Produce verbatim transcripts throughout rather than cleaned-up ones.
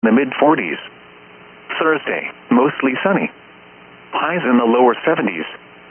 the mid forties. Thursday, mostly sunny. Highs in the lower seventies.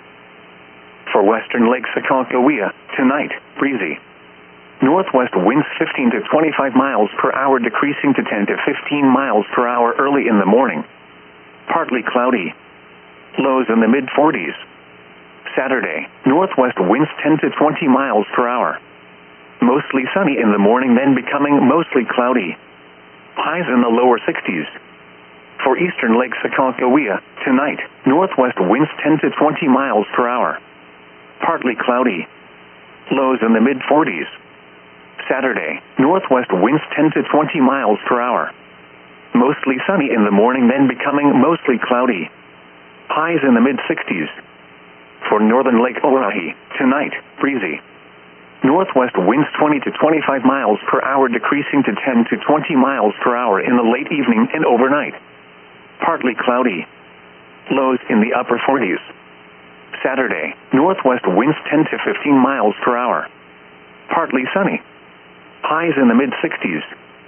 For western Lake Sakakawea, tonight, breezy. Northwest winds fifteen to twenty-five miles per hour, decreasing to ten to fifteen miles per hour early in the morning. Partly cloudy. Lows in the mid forties. Saturday, northwest winds ten to twenty miles per hour. Mostly sunny in the morning, then becoming mostly cloudy. Highs in the lower sixties. For eastern Lake Sakakawea, tonight, northwest winds ten to twenty miles per hour. Partly cloudy. Lows in the mid forties. Saturday, northwest winds ten to twenty miles per hour. Mostly sunny in the morning, then becoming mostly cloudy. Highs in the mid sixties. For northern Lake Oahe, tonight, breezy. Northwest winds twenty to twenty-five miles per hour, decreasing to ten to twenty miles per hour in the late evening and overnight. Partly cloudy. Lows in the upper forties. Saturday, northwest winds ten to fifteen miles per hour. Partly sunny. Highs in the mid sixties.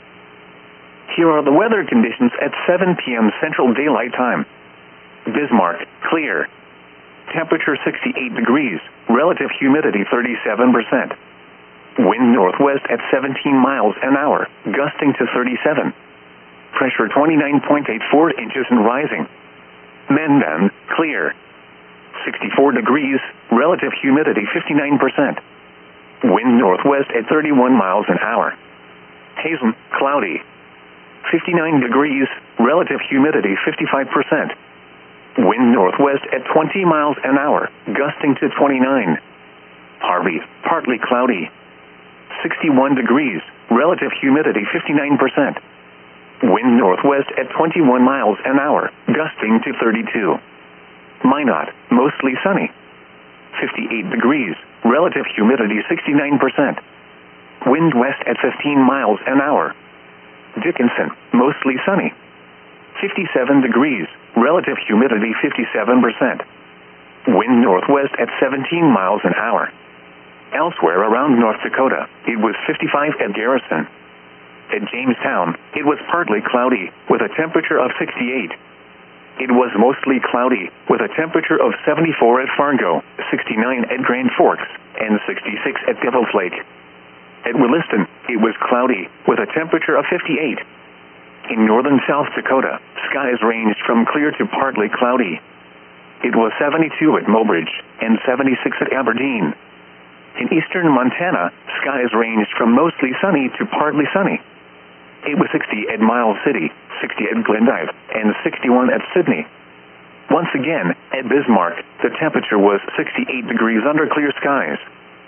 Here are the weather conditions at seven p m Central Daylight Time. Bismarck, clear. Temperature sixty-eight degrees, relative humidity thirty-seven percent. Wind northwest at seventeen miles an hour, gusting to thirty-seven. Pressure twenty-nine point eight four inches and rising. Mandan, clear. sixty-four degrees, relative humidity fifty-nine percent. Wind northwest at thirty-one miles an hour. Hazen, cloudy. fifty-nine degrees, relative humidity fifty-five percent. Wind northwest at twenty miles an hour, gusting to twenty-nine. Harvey, partly cloudy. sixty-one degrees, relative humidity fifty-nine percent. Wind northwest at twenty-one miles an hour, gusting to thirty-two. Minot, mostly sunny. fifty-eight degrees, relative humidity sixty-nine percent. Wind west at fifteen miles an hour. Dickinson, mostly sunny. fifty-seven degrees, relative humidity fifty-seven percent. Wind northwest at seventeen miles an hour. Elsewhere around North Dakota, it was fifty-five at Garrison. At Jamestown, it was partly cloudy, with a temperature of sixty-eight. It was mostly cloudy, with a temperature of seventy-four at Fargo, sixty-nine at Grand Forks, and sixty-six at Devil's Lake. At Williston, it was cloudy, with a temperature of fifty-eight. In northern South Dakota, skies ranged from clear to partly cloudy. It was seventy-two at Mobridge, and seventy-six at Aberdeen. In eastern Montana, skies ranged from mostly sunny to partly sunny. It was sixty at Miles City, sixty at Glendive, and sixty-one at Sydney. Once again, at Bismarck, the temperature was sixty-eight degrees under clear skies.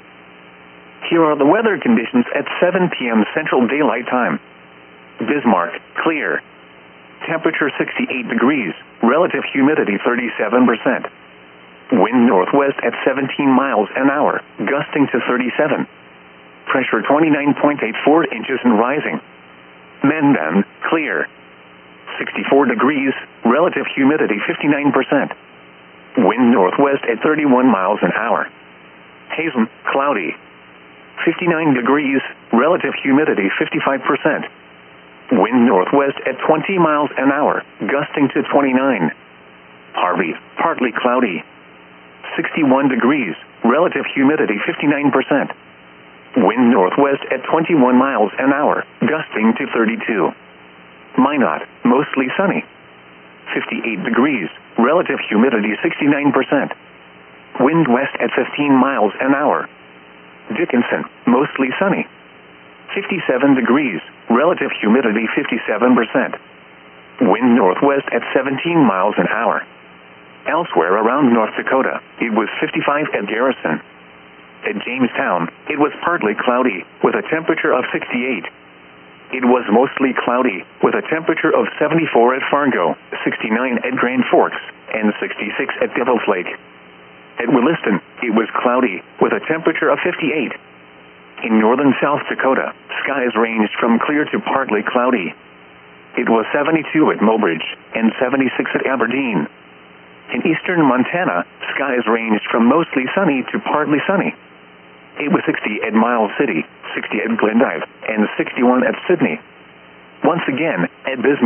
Here are the weather conditions at seven p m Central Daylight Time. Bismarck, clear. Temperature sixty-eight degrees, relative humidity thirty-seven percent. Wind northwest at seventeen miles an hour, gusting to thirty-seven. Pressure twenty-nine point eight four inches and rising. Mandan, clear. sixty-four degrees, relative humidity fifty-nine percent. Wind northwest at thirty-one miles an hour. Hazen, cloudy. fifty-nine degrees, relative humidity fifty-five percent. Wind northwest at twenty miles an hour, gusting to twenty-nine. Harvey, partly cloudy. sixty-one degrees, relative humidity fifty-nine percent. Wind northwest at twenty-one miles an hour, gusting to thirty-two. Minot, mostly sunny. fifty-eight degrees, relative humidity sixty-nine percent. Wind west at fifteen miles an hour. Dickinson, mostly sunny. fifty-seven degrees, relative humidity fifty-seven percent. Wind northwest at seventeen miles an hour. Elsewhere around North Dakota, it was fifty-five at Garrison. At Jamestown, it was partly cloudy, with a temperature of sixty-eight. It was mostly cloudy, with a temperature of seventy-four at Fargo, sixty-nine at Grand Forks, and sixty-six at Devil's Lake. At Williston, it was cloudy, with a temperature of fifty-eight. In northern South Dakota, skies ranged from clear to partly cloudy. It was seventy-two at Mobridge, and seventy-six at Aberdeen. In eastern Montana, skies ranged from mostly sunny to partly sunny. It was sixty at Miles City, sixty at Glendive, and sixty-one at Sydney. Once again, at Bismarck,